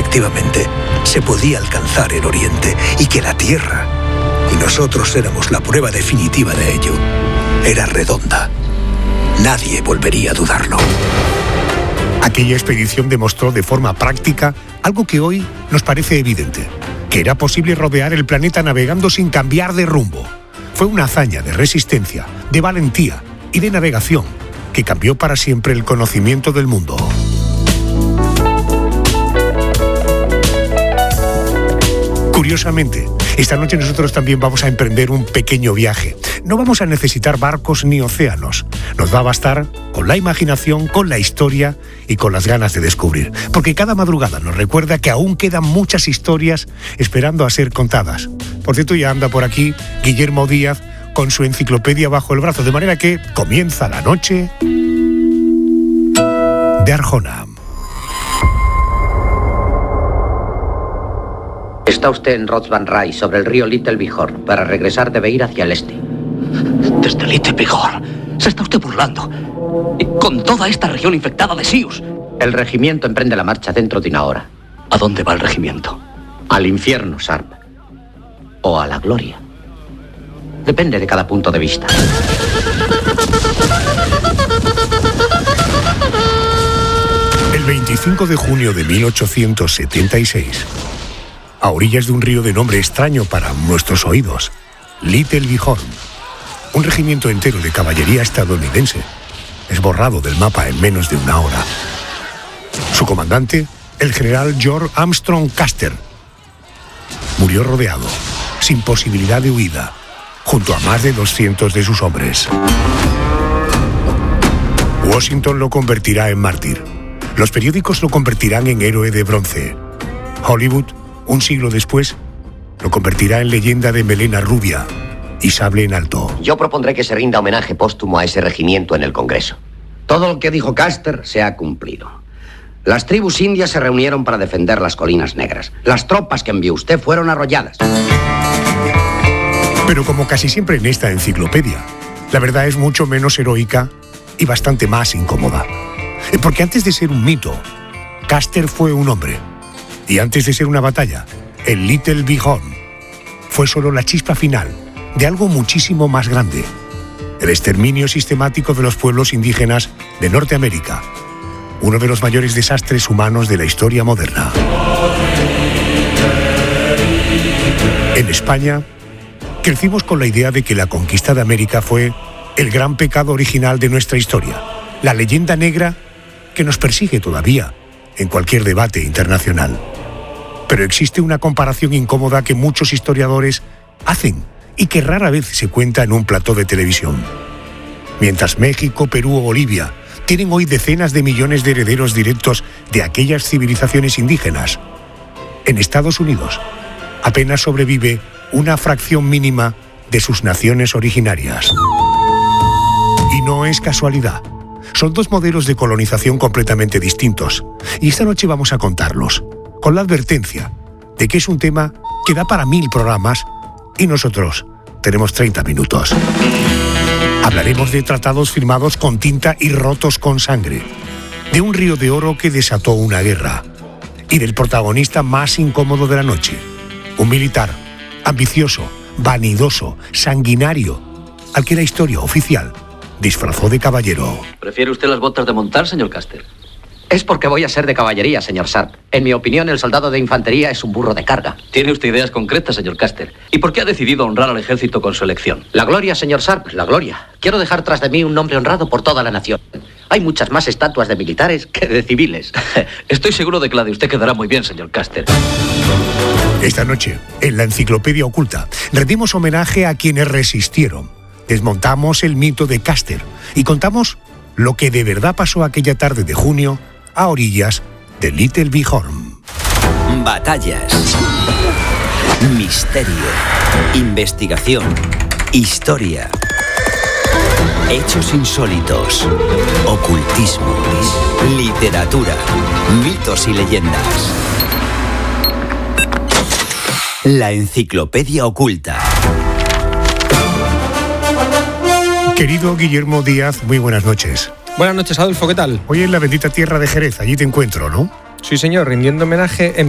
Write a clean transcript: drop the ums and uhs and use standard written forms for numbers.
efectivamente se podía alcanzar el Oriente y que la Tierra, y nosotros éramos la prueba definitiva de ello, era redonda. Nadie volvería a dudarlo. Aquella expedición demostró de forma práctica algo que hoy nos parece evidente, que era posible rodear el planeta navegando sin cambiar de rumbo. Fue una hazaña de resistencia, de valentía y de navegación que cambió para siempre el conocimiento del mundo. Curiosamente, esta noche nosotros también vamos a emprender un pequeño viaje. No vamos a necesitar barcos ni océanos. Nos va a bastar con la imaginación, con la historia y con las ganas de descubrir. Porque cada madrugada nos recuerda que aún quedan muchas historias esperando a ser contadas. Por cierto, ya anda por aquí Guillermo Díaz con su enciclopedia bajo el brazo. De manera que comienza la noche de Arjona. Está usted en Rots Van Ray, sobre el río Little Bighorn. Para regresar debe ir hacia el este. ¿Desde Little Bighorn? Se está usted burlando. Y con toda esta región infectada de Sius. El regimiento emprende la marcha dentro de una hora. ¿A dónde va el regimiento? Al infierno, Sharp. O a la gloria. Depende de cada punto de vista. El 25 de junio de 1876... a orillas de un río de nombre extraño para nuestros oídos, Little Bighorn, un regimiento entero de caballería estadounidense es borrado del mapa en menos de una hora. Su comandante, el general George Armstrong Custer, murió rodeado, sin posibilidad de huida, junto a más de 200 de sus hombres. Washington lo convertirá en mártir. Los periódicos lo convertirán en héroe de bronce. Hollywood, un siglo después, lo convertirá en leyenda de melena rubia y sable en alto. Yo propondré que se rinda homenaje póstumo a ese regimiento en el Congreso. Todo lo que dijo Custer se ha cumplido. Las tribus indias se reunieron para defender las colinas negras. Las tropas que envió usted fueron arrolladas. Pero como casi siempre en esta enciclopedia, la verdad es mucho menos heroica y bastante más incómoda. Porque antes de ser un mito, Custer fue un hombre. Y antes de ser una batalla, el Little Bighorn fue solo la chispa final de algo muchísimo más grande: el exterminio sistemático de los pueblos indígenas de Norteamérica, uno de los mayores desastres humanos de la historia moderna. En España, crecimos con la idea de que la conquista de América fue el gran pecado original de nuestra historia, la leyenda negra que nos persigue todavía en cualquier debate internacional. Pero existe una comparación incómoda que muchos historiadores hacen y que rara vez se cuenta en un plató de televisión. Mientras México, Perú o Bolivia tienen hoy decenas de millones de herederos directos de aquellas civilizaciones indígenas, en Estados Unidos apenas sobrevive una fracción mínima de sus naciones originarias. Y no es casualidad. Son dos modelos de colonización completamente distintos. Y esta noche vamos a contarlos, con la advertencia de que es un tema que da para 1000 programas y nosotros tenemos 30 minutos. Hablaremos de tratados firmados con tinta y rotos con sangre, de un río de oro que desató una guerra y del protagonista más incómodo de la noche, un militar ambicioso, vanidoso, sanguinario, al que la historia oficial disfrazó de caballero. ¿Prefiere usted las botas de montar, señor Custer? Es porque voy a ser de caballería, señor Sharp. En mi opinión, el soldado de infantería es un burro de carga. Tiene usted ideas concretas, señor Custer. ¿Y por qué ha decidido honrar al ejército con su elección? La gloria, señor Sharp, la gloria. Quiero dejar tras de mí un nombre honrado por toda la nación. Hay muchas más estatuas de militares que de civiles. Estoy seguro de que la de usted quedará muy bien, señor Custer. Esta noche, en la Enciclopedia Oculta, rendimos homenaje a quienes resistieron. Desmontamos el mito de Custer y contamos lo que de verdad pasó aquella tarde de junio a orillas de Little Bighorn. Batallas, misterio, investigación, historia, hechos insólitos, ocultismo, literatura, mitos y leyendas. La Enciclopedia Oculta. Querido Guillermo Díaz, muy buenas noches. Buenas noches, Adolfo, ¿qué tal? Hoy en la bendita tierra de Jerez, allí te encuentro, ¿no? Sí, señor, rindiendo homenaje en